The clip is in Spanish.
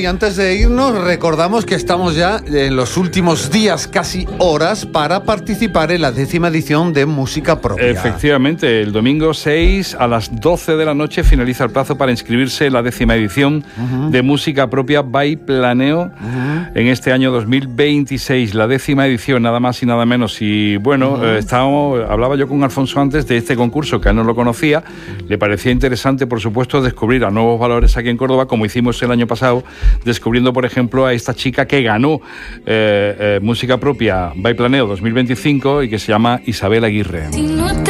y antes de irnos recordamos que estamos ya en los últimos días, casi horas, para participar en la 10ª edición de Música Propia. Efectivamente, el domingo 6 a las 12 de la noche finaliza el plazo para inscribirse en la 10ª edición de Música Propia by Planeo en este año 2026, la 10ª edición, nada más y nada menos. Y bueno, hablaba yo con Alfonso antes de este concurso, que él no lo conocía, le parecía interesante, por supuesto, descubrir a nuevos valores aquí en Córdoba, como hicimos el año pasado, descubriendo, por ejemplo, a esta chica que ganó Música Propia by Planeo 2025 y que se llama Isabel Aguirre.